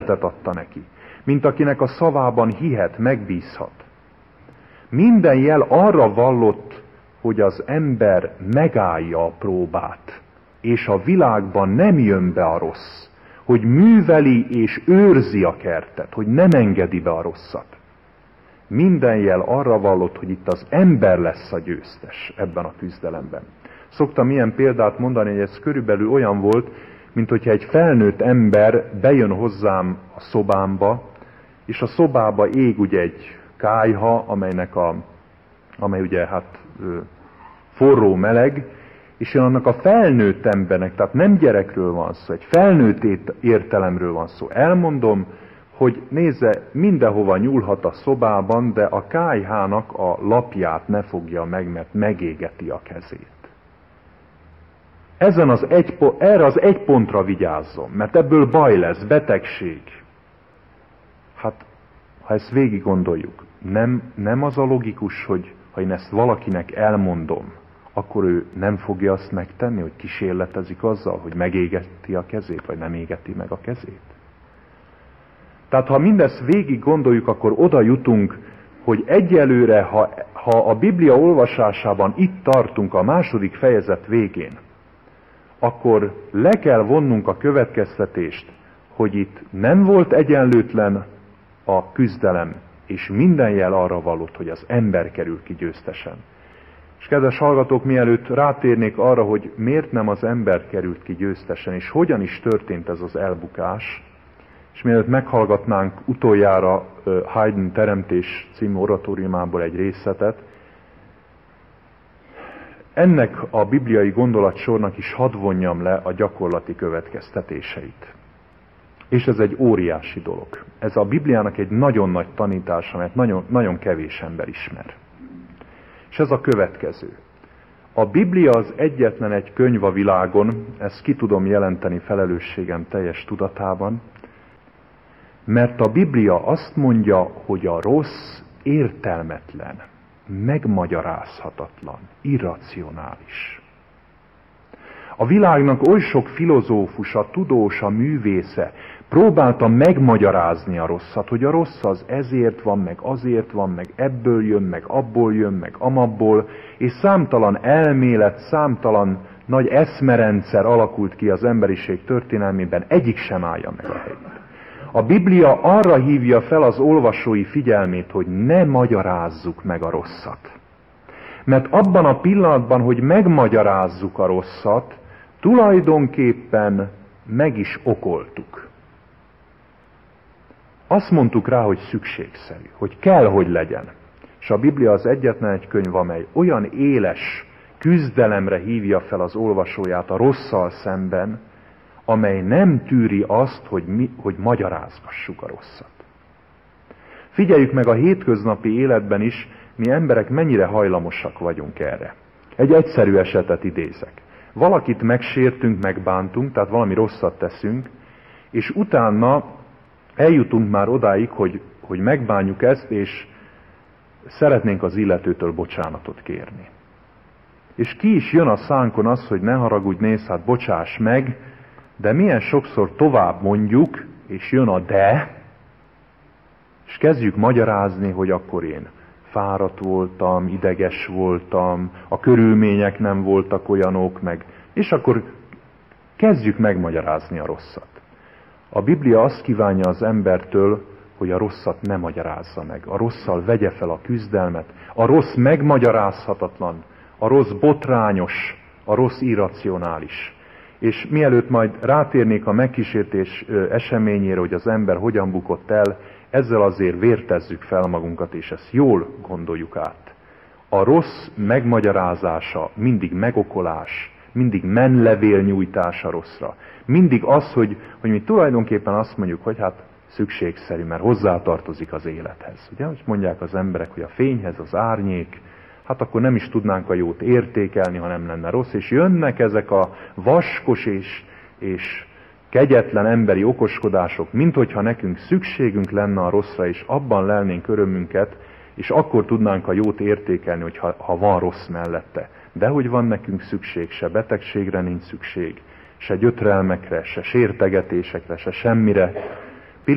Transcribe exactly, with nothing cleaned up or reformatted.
életet adta neki, mint akinek a szavában hihet, megbízhat. Minden jel arra vallott, hogy az ember megállja a próbát, és a világban nem jön be a rossz, hogy műveli és őrzi a kertet, hogy nem engedi be a rosszat. Minden jel arra vallott, hogy itt az ember lesz a győztes ebben a küzdelemben. Szoktam ilyen példát mondani, hogy ez körülbelül olyan volt, mint hogyha egy felnőtt ember bejön hozzám a szobámba, és a szobába ég ugye egy kályha, amelynek a, amely ugye hát forró meleg, és én annak a felnőtt embernek, tehát nem gyerekről van szó, egy felnőtt értelemről van szó. Elmondom, hogy nézze, mindenhova nyúlhat a szobában, de a kályhának a lapját ne fogja meg, mert megégeti a kezét. Ezen az egy, erre az egy pontra vigyázzom, mert ebből baj lesz, betegség. Hát, ha ezt végig gondoljuk, nem, nem az a logikus, hogy ha én ezt valakinek elmondom, akkor ő nem fogja azt megtenni, hogy kísérletezik azzal, hogy megégeti a kezét, vagy nem égeti meg a kezét. Tehát ha mindezt végig gondoljuk, akkor oda jutunk, hogy egyelőre, ha, ha a Biblia olvasásában itt tartunk a második fejezet végén, akkor le kell vonnunk a következtetést, hogy itt nem volt egyenlőtlen a küzdelem, és minden jel arra valott, hogy az ember kerül ki győztesen. És kedves hallgatók, mielőtt rátérnék arra, hogy miért nem az ember került ki győztesen, és hogyan is történt ez az elbukás, és mielőtt meghallgatnánk utoljára Haydn Teremtés című oratóriumából egy részletet, ennek a bibliai gondolatsornak is hadd vonjam le a gyakorlati következtetéseit. És ez egy óriási dolog. Ez a Bibliának egy nagyon nagy tanítása, mert nagyon, nagyon kevés ember ismer. És ez a következő. A Biblia az egyetlen egy könyv a világon, ezt ki tudom jelenteni felelősségem teljes tudatában, mert a Biblia azt mondja, hogy a rossz értelmetlen, megmagyarázhatatlan, irracionális. A világnak oly sok filozófusa, tudósa, művésze próbálta megmagyarázni a rosszat, hogy a rossz az ezért van, meg azért van, meg ebből jön, meg abból jön, meg amabból, és számtalan elmélet, számtalan nagy eszmerendszer alakult ki az emberiség történelmében, egyik sem állja meg a helyét. A Biblia arra hívja fel az olvasói figyelmét, hogy ne magyarázzuk meg a rosszat. Mert abban a pillanatban, hogy megmagyarázzuk a rosszat, tulajdonképpen meg is okoltuk. Azt mondtuk rá, hogy szükségszerű, hogy kell, hogy legyen. És a Biblia az egyetlen egy könyv, amely olyan éles küzdelemre hívja fel az olvasóját a rosszal szemben, amely nem tűri azt, hogy, mi, hogy magyarázgassuk a rosszat. Figyeljük meg a hétköznapi életben is, mi emberek mennyire hajlamosak vagyunk erre. Egy egyszerű esetet idézek. Valakit megsértünk, megbántunk, tehát valami rosszat teszünk, és utána eljutunk már odáig, hogy, hogy megbánjuk ezt, és szeretnénk az illetőtől bocsánatot kérni. És ki is jön a szánkon az, hogy ne haragudj, nézd, hát bocsáss meg, de milyen sokszor tovább mondjuk, és jön a de, és kezdjük magyarázni, hogy akkor én fáradt voltam, ideges voltam, a körülmények nem voltak olyanok, meg, és akkor kezdjük megmagyarázni a rosszat. A Biblia azt kívánja az embertől, hogy a rosszat ne magyarázza meg, a rosszal vegye fel a küzdelmet, a rossz megmagyarázhatatlan, a rossz botrányos, a rossz irracionális. És mielőtt majd rátérnék a megkísértés eseményére, hogy az ember hogyan bukott el, ezzel azért vértezzük fel magunkat, és ezt jól gondoljuk át. A rossz megmagyarázása mindig megokolás, mindig menlevél nyújtása rosszra. Mindig az, hogy, hogy mi tulajdonképpen azt mondjuk, hogy hát szükségszerű, mert hozzátartozik az élethez. Ugye, hogy mondják az emberek, hogy a fényhez az árnyék, hát akkor nem is tudnánk a jót értékelni, ha nem lenne rossz, és jönnek ezek a vaskos és, és kegyetlen emberi okoskodások, mint hogyha nekünk szükségünk lenne a rosszra, és abban lelnénk örömünket, és akkor tudnánk a jót értékelni, hogyha, ha van rossz mellette. De hogy van nekünk szükség, se betegségre nincs szükség, se gyötrelmekre, se sértegetésekre, se semmire,